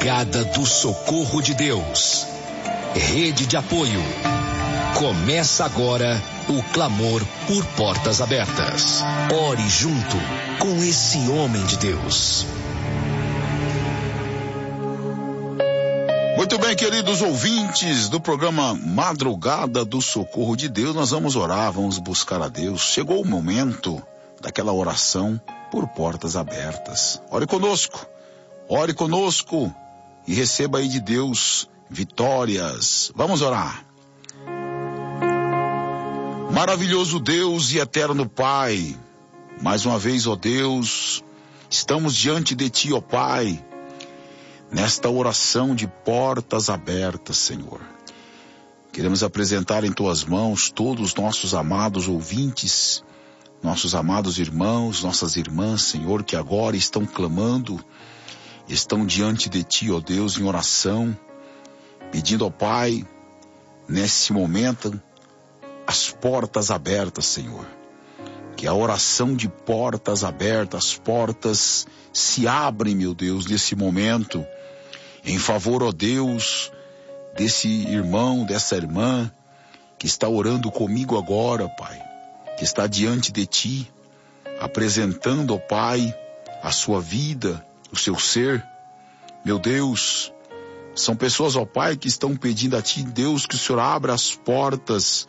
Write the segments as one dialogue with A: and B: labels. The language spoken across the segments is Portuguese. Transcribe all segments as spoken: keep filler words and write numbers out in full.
A: Madrugada do Socorro de Deus. Rede de apoio. Começa agora o clamor por portas abertas. Ore junto com esse homem de Deus.
B: Muito bem, queridos ouvintes do programa Madrugada do Socorro de Deus, nós vamos orar, vamos buscar a Deus. Chegou o momento daquela oração por portas abertas. Ore conosco, ore conosco e receba aí de Deus vitórias. Vamos orar. Maravilhoso Deus e eterno Pai, mais uma vez, ó Deus, estamos diante de Ti, ó Pai, nesta oração de portas abertas, Senhor. Queremos apresentar em Tuas mãos todos os nossos amados ouvintes, nossos amados irmãos, nossas irmãs, Senhor, que agora estão clamando, estão diante de Ti, ó Deus, em oração, pedindo, ó Pai, nesse momento, as portas abertas, Senhor. Que a oração de portas abertas, as portas se abrem, meu Deus, nesse momento, em favor, ó Deus, desse irmão, dessa irmã, que está orando comigo agora, Pai, que está diante de Ti, apresentando, ó Pai, a sua vida, o seu ser. Meu Deus, são pessoas, ó Pai, que estão pedindo a Ti, Deus, que o Senhor abra as portas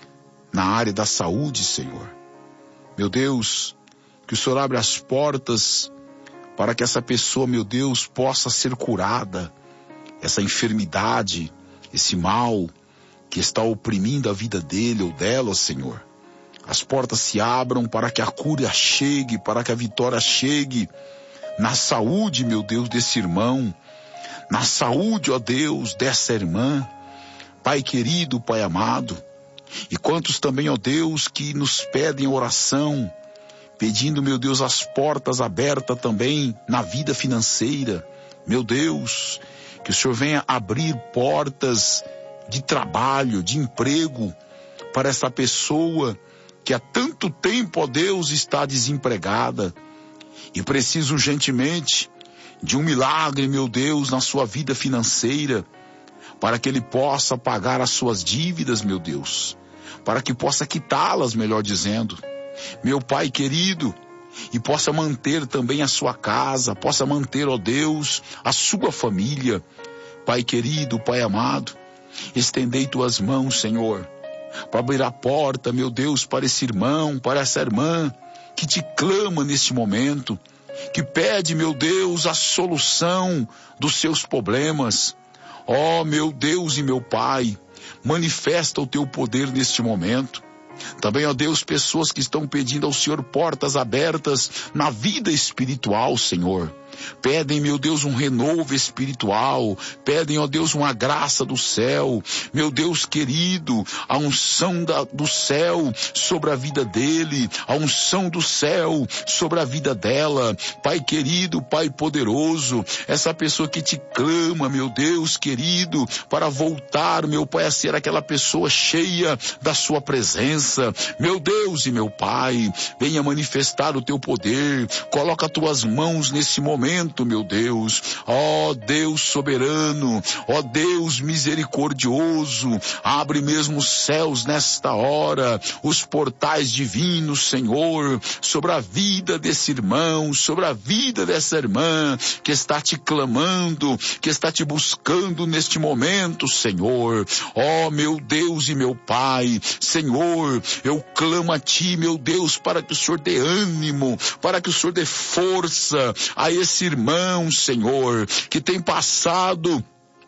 B: na área da saúde, Senhor. Meu Deus, que o Senhor abra as portas para que essa pessoa, meu Deus, possa ser curada, essa enfermidade, esse mal que está oprimindo a vida dele ou dela, Senhor. As portas se abram para que a cura chegue, para que a vitória chegue na saúde, meu Deus, desse irmão, na saúde, ó Deus, dessa irmã. Pai querido, Pai amado, e quantos também, ó Deus, que nos pedem oração, pedindo, meu Deus, as portas abertas também na vida financeira. Meu Deus, que o Senhor venha abrir portas de trabalho, de emprego, para essa pessoa que há tanto tempo, ó Deus, está desempregada e precisa urgentemente de um milagre, meu Deus, na sua vida financeira, para que ele possa pagar as suas dívidas, meu Deus, para que possa quitá-las, melhor dizendo, meu Pai querido, e possa manter também a sua casa, possa manter, ó Deus, a sua família. Pai querido, Pai amado, estendei Tuas mãos, Senhor, para abrir a porta, meu Deus, para esse irmão, para essa irmã, que Te clama neste momento, que pede, meu Deus, a solução dos seus problemas. Ó, meu Deus e meu Pai, manifesta o Teu poder neste momento. Também, ó Deus, pessoas que estão pedindo ao Senhor portas abertas na vida espiritual, Senhor. Pedem, meu Deus, um renovo espiritual. Pedem, ó Deus, uma graça do céu. Meu Deus querido, a unção da, do céu sobre a vida dele. A unção do céu sobre a vida dela. Pai querido, Pai poderoso, essa pessoa que Te clama, meu Deus querido, para voltar, meu Pai, a ser aquela pessoa cheia da Sua presença. Meu Deus e meu Pai, venha manifestar o Teu poder. Coloca as Tuas mãos nesse momento, meu Deus, ó Deus soberano, ó Deus misericordioso, abre mesmo os céus nesta hora, os portais divinos, Senhor, sobre a vida desse irmão, sobre a vida dessa irmã, que está Te clamando, que está Te buscando neste momento, Senhor. Ó meu Deus e meu Pai, Senhor, eu clamo a Ti, meu Deus, para que o Senhor dê ânimo, para que o Senhor dê força a esse irmão, Senhor, que tem passado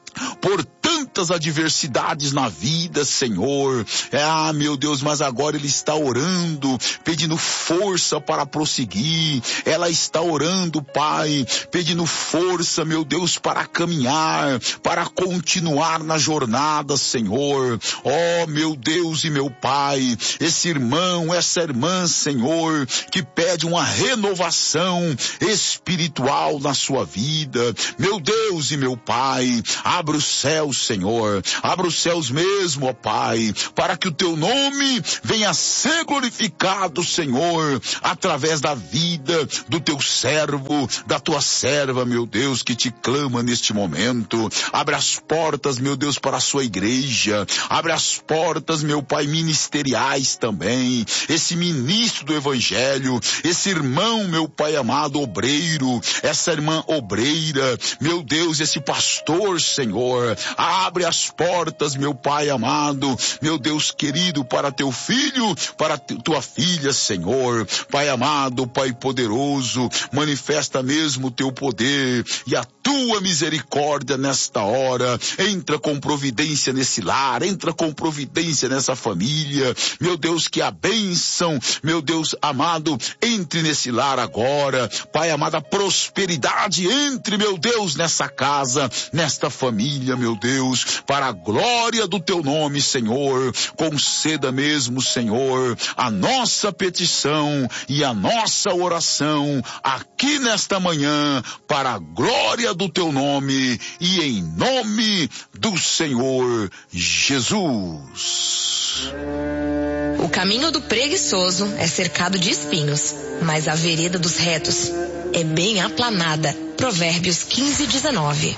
B: por tantas adversidades na vida, Senhor. Ah, meu Deus, mas agora ele está orando, pedindo força para prosseguir. Ela está orando, Pai, pedindo força, meu Deus, para caminhar, para continuar na jornada, Senhor. Oh, meu Deus e meu Pai, esse irmão, essa irmã, Senhor, que pede uma renovação espiritual na sua vida. Meu Deus e meu Pai, abre os céus, Senhor. Abra os céus mesmo, ó Pai, para que o teu nome venha a ser glorificado, Senhor, através da vida do teu servo, da tua serva, meu Deus, que te clama neste momento. Abre as portas, meu Deus, para a sua igreja. Abre as portas, meu Pai, ministeriais também. Esse ministro do evangelho, esse irmão, meu Pai amado, obreiro, essa irmã obreira, meu Deus, esse pastor, Senhor, abre as portas, meu Pai amado, meu Deus querido, para teu filho, para tua filha, Senhor. Pai amado, Pai poderoso, manifesta mesmo o teu poder e a tua misericórdia nesta hora. Entra com providência nesse lar, entra com providência nessa família, meu Deus, que a bênção, meu Deus amado, entre nesse lar agora. Pai amado, a prosperidade entre, meu Deus, nessa casa, nesta família, meu Deus, para a glória do teu nome, Senhor. Conceda mesmo, Senhor, a nossa petição e a nossa oração aqui nesta manhã, para a glória do teu nome e em nome do Senhor Jesus.
C: O caminho do preguiçoso é cercado de espinhos, mas a vereda dos retos é bem aplanada. Provérbios quinze, dezenove.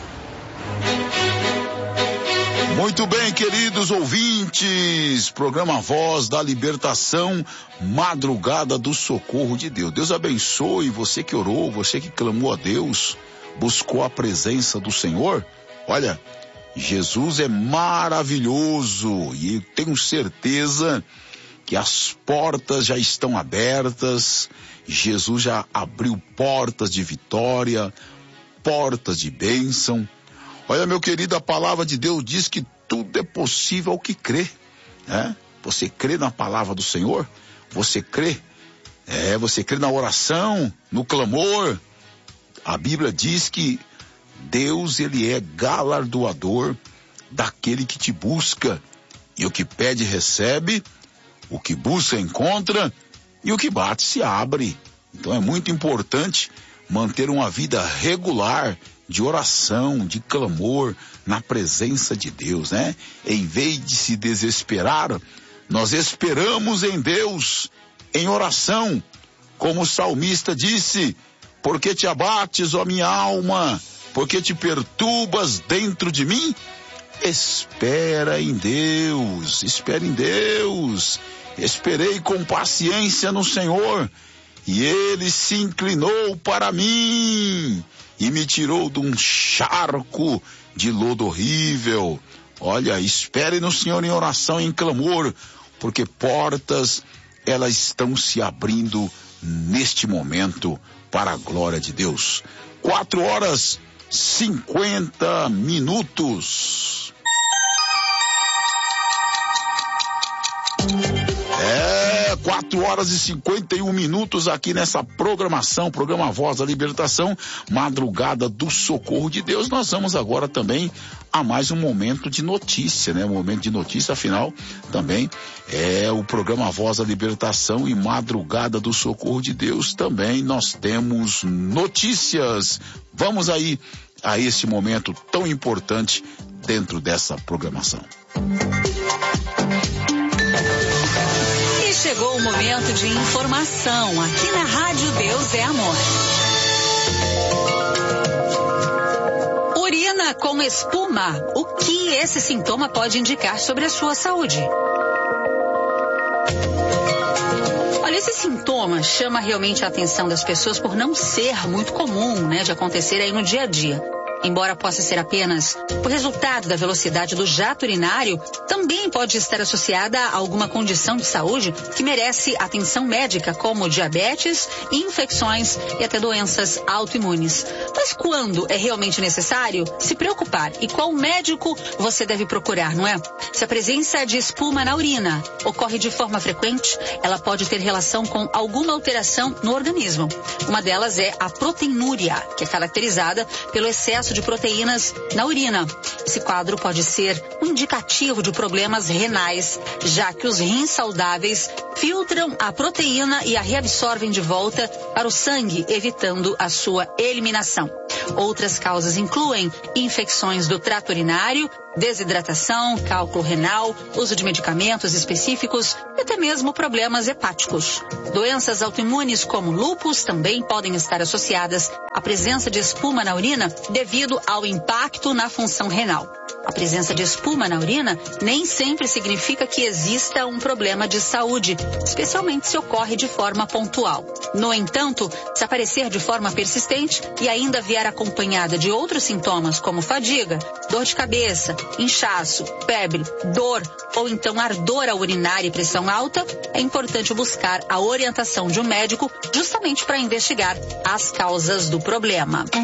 B: Muito bem, queridos ouvintes, programa Voz da Libertação, Madrugada do Socorro de Deus. Deus abençoe você que orou, você que clamou a Deus, buscou a presença do Senhor. Olha, Jesus é maravilhoso e eu tenho certeza que as portas já estão abertas. Jesus já abriu portas de vitória, portas de bênção. Olha, meu querido, a palavra de Deus diz que tudo é possível ao que crê, né? Você crê na palavra do Senhor? Você crê? É, você crê na oração, no clamor? A Bíblia diz que Deus, ele é galardoador daquele que te busca. E o que pede, recebe. O que busca, encontra. E o que bate, se abre. Então é muito importante manter uma vida regular de oração, de clamor na presença de Deus, né? Em vez de se desesperar, nós esperamos em Deus, em oração, como o salmista disse: porque te abates, ó minha alma, porque te perturbas dentro de mim? Espera em Deus, espera em Deus. Esperei com paciência no Senhor, e ele se inclinou para mim e me tirou de um charco de lodo horrível. Olha, espere no Senhor em oração e em clamor, porque portas, elas estão se abrindo neste momento para a glória de Deus. Quatro horas, cinquenta minutos. É, quatro horas e cinquenta e um minutos aqui nessa programação, programa Voz da Libertação, Madrugada do Socorro de Deus. Nós vamos agora também a mais um momento de notícia, né? Um momento de notícia, afinal, também é o programa Voz da Libertação e Madrugada do Socorro de Deus. Também nós temos notícias. Vamos aí a esse momento tão importante dentro dessa programação.
D: Chegou o momento de informação aqui na Rádio Deus é Amor. Urina com espuma. O que esse sintoma pode indicar sobre a sua saúde? Olha, esse sintoma chama realmente a atenção das pessoas por não ser muito comum, né, de acontecer aí no dia a dia. Embora possa ser apenas o resultado da velocidade do jato urinário, também pode estar associada a alguma condição de saúde que merece atenção médica, como diabetes, infecções e até doenças autoimunes. Mas quando é realmente necessário se preocupar e qual médico você deve procurar, não é? Se a presença de espuma na urina ocorre de forma frequente, ela pode ter relação com alguma alteração no organismo. Uma delas é a proteinúria, que é caracterizada pelo excesso de proteínas na urina. Esse quadro pode ser um indicativo de problemas renais, já que os rins saudáveis filtram a proteína e a reabsorvem de volta para o sangue, evitando a sua eliminação. Outras causas incluem infecções do trato urinário, desidratação, cálculo renal, uso de medicamentos específicos e até mesmo problemas hepáticos. Doenças autoimunes como lúpus também podem estar associadas à presença de espuma na urina devido ao impacto na função renal. A presença de espuma na urina nem sempre significa que exista um problema de saúde, especialmente se ocorre de forma pontual. No entanto, se aparecer de forma persistente e ainda vier acompanhada de outros sintomas como fadiga, dor de cabeça, inchaço, febre, dor ou então ardor urinária e pressão alta, é importante buscar a orientação de um médico justamente para investigar as causas do problema.